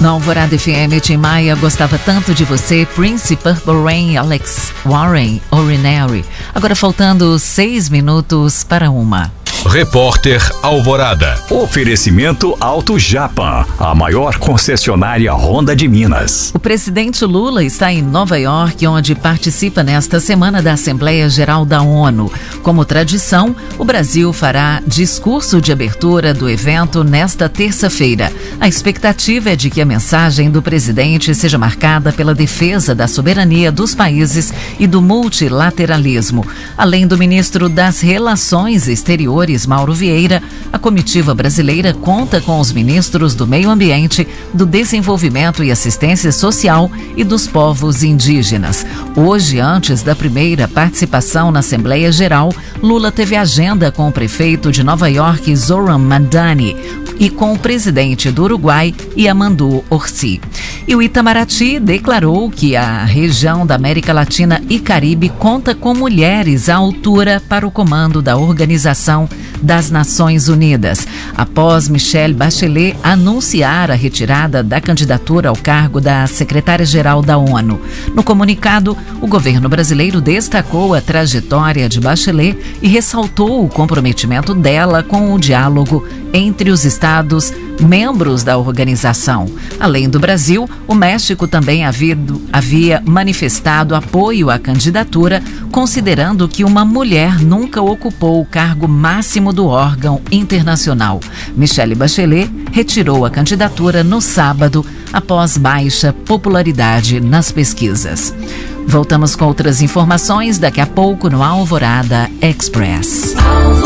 Na Alvorada FM, Tim Maia gostava tanto de você, Prince, Purple Rain, Alex Warren, Ordinary. Agora faltando 6 minutos para 1. Repórter Alvorada. Oferecimento Auto Japan, a maior concessionária Honda de Minas. O presidente Lula está em Nova York, onde participa nesta semana da Assembleia Geral da ONU. Como tradição, o Brasil fará discurso de abertura do evento nesta terça-feira. A expectativa é de que a mensagem do presidente seja marcada pela defesa da soberania dos países e do multilateralismo. Além do ministro das Relações Exteriores, Mauro Vieira, a comitiva brasileira conta com os ministros do Meio Ambiente, do Desenvolvimento e Assistência Social e dos povos indígenas. Hoje, antes da primeira participação na Assembleia Geral, Lula teve agenda com o prefeito de Nova York, Zoran Mandani, e com o presidente do Uruguai, Yamandu Orsi. E o Itamaraty declarou que a região da América Latina e Caribe conta com mulheres à altura para o comando da Organização das Nações Unidas, após Michelle Bachelet anunciar a retirada da candidatura ao cargo da secretária-geral da ONU. No comunicado, o governo brasileiro destacou a trajetória de Bachelet e ressaltou o comprometimento dela com o diálogo entre os estados membros da organização. Além do Brasil, o México também havia manifestado apoio à candidatura, considerando que uma mulher nunca ocupou o cargo máximo do órgão internacional. Michelle Bachelet retirou a candidatura no sábado, após baixa popularidade nas pesquisas. Voltamos com outras informações daqui a pouco no Alvorada Express.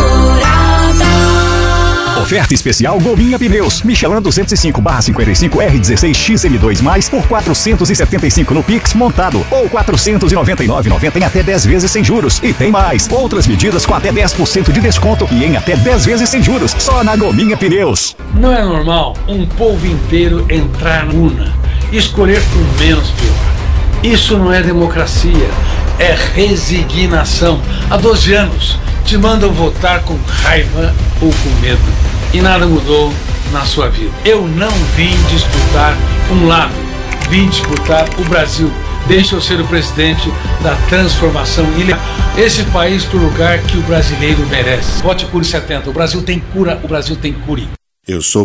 Oferta especial Gominha Pneus. Michelin 205/55 R16XM2+, por 475 no Pix montado, ou 499,90 em até 10 vezes sem juros. E tem mais, outras medidas com até 10% de desconto e em até 10 vezes sem juros, só na Gominha Pneus. Não é normal um povo inteiro entrar na urna e escolher por menos pior. Isso não é democracia, é resignação. Há 12 anos te mandam votar com raiva ou com medo. E nada mudou na sua vida. Eu não vim disputar um lado, vim disputar o Brasil. Deixa eu ser o presidente da transformação e levar esse país para o lugar que o brasileiro merece. Vote Cure 70. O Brasil tem cura, o Brasil tem cure. Eu sou